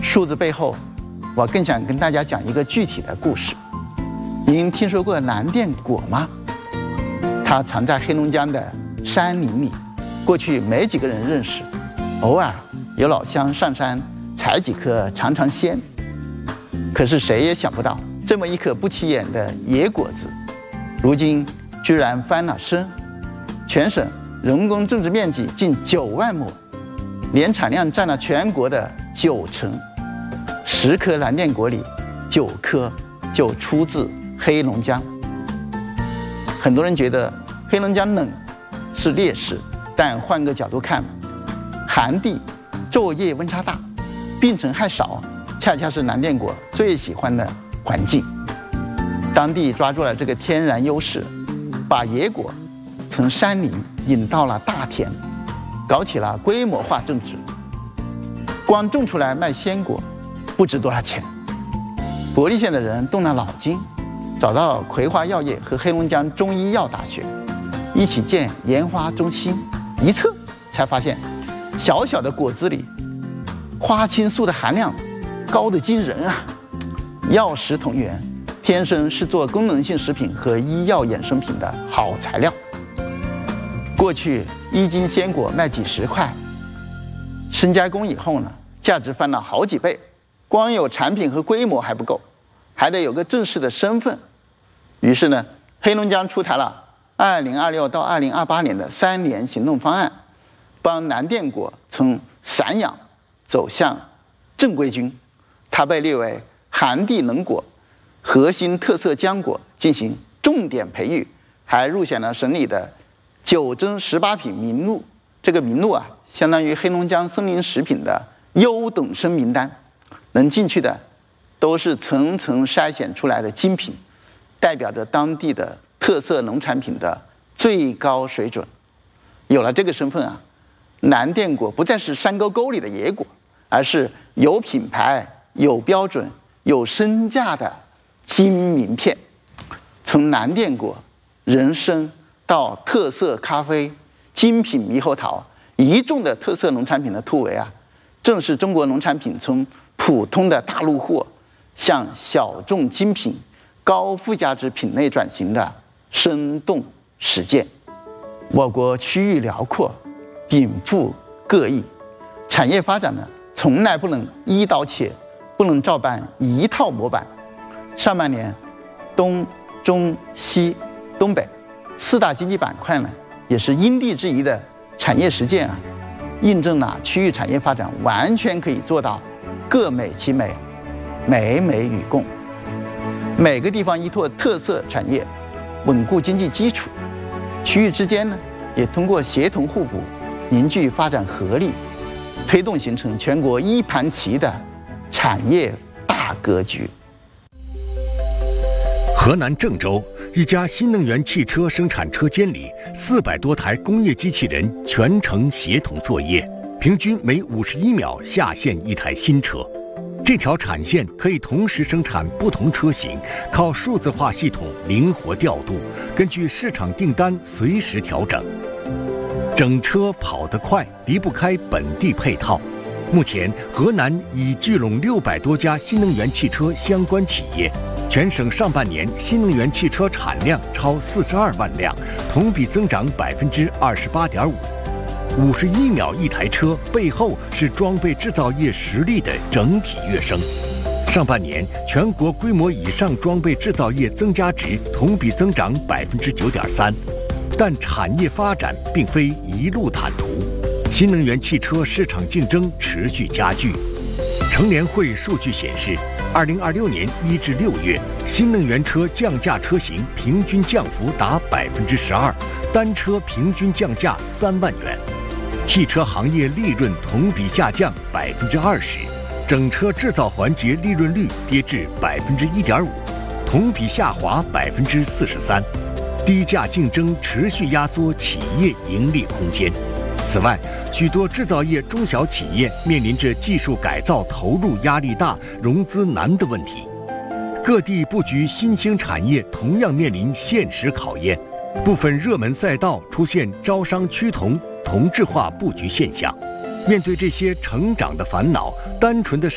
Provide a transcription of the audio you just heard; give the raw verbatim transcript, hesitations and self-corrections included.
数字背后，我更想跟大家讲一个具体的故事。您听说过蓝靛果吗？它藏在黑龙江的山林里，过去没几个人认识，偶尔有老乡上山采几颗尝尝鲜。可是谁也想不到，这么一颗不起眼的野果子，如今居然翻了身。全省人工种植面积近九万亩，年产量占了全国的九成。十颗蓝靛果里，九颗就出自黑龙江。很多人觉得黑龙江冷是劣势，但换个角度看，寒地昼夜温差大，病虫害少，恰恰是蓝靛果最喜欢的环境。当地抓住了这个天然优势，把野果从山林引到了大田，搞起了规模化种植。光种出来卖鲜果，不值多少钱。伯利县的人动了脑筋，找到葵花药业和黑龙江中医药大学，一起建研发中心。一测才发现，小小的果子里，花青素的含量高得惊人啊！药食同源，天生是做功能性食品和医药衍生品的好材料。过去一斤鲜果卖几十块，深加工以后呢，价值翻了好几倍。光有产品和规模还不够，还得有个正式的身份。于是呢，黑龙江出台了二零二六到二零二八年的三年行动方案，帮蓝靛果从散养走向正规军。它被列为寒地冷果、核心特色浆果进行重点培育，还入选了省里的九珍十八品名录。这个名录啊，相当于黑龙江森林食品的优等生名单，能进去的都是层层筛选出来的精品，代表着当地的特色农产品的最高水准。有了这个身份啊，蓝靛果不再是山沟沟里的野果，而是有品牌、有标准、有身价的金名片。从蓝靛果、人参到特色咖啡、精品猕猴桃，一众的特色农产品的突围啊，正是中国农产品从普通的大陆货向小众精品、高附加值品类转型的生动实践。我国区域辽阔，禀赋各异，产业发展呢，从来不能一刀切，不能照搬一套模板。上半年，东、中、西、东北四大经济板块呢，也是因地制宜的产业实践啊，印证了区域产业发展完全可以做到各美其美，美美与共。每个地方依托特色产业，稳固经济基础，区域之间呢，也通过协同互补，凝聚发展合力，推动形成全国一盘棋的产业大格局。 河南郑州一家新能源汽车生产车间里，四百多台工业机器人全程协同作业，平均每五十一秒下线一台新车。这条产线可以同时生产不同车型，靠数字化系统灵活调度，根据市场订单随时调整。整车跑得快，离不开本地配套。目前，河南已聚拢六百多家新能源汽车相关企业。全省上半年新能源汽车产量超四十二万辆，同比增长百分之二十八点五。五十一秒一台车，背后是装备制造业实力的整体跃升。上半年全国规模以上装备制造业增加值同比增长百分之九点三，但产业发展并非一路坦途，新能源汽车市场竞争持续加剧。乘联会数据显示，二零二六年一至六月，新能源车降价车型平均降幅达百分之十二，单车平均降价三万元。汽车行业利润同比下降百分之二十，整车制造环节利润率跌至百分之一点五，同比下滑百分之四十三。低价竞争持续压缩企业盈利空间。此外，许多制造业中小企业面临着技术改造投入压力大、融资难的问题。各地布局新兴产业同样面临现实考验，部分热门赛道出现招商趋同、同质化布局现象。面对这些成长的烦恼，单纯的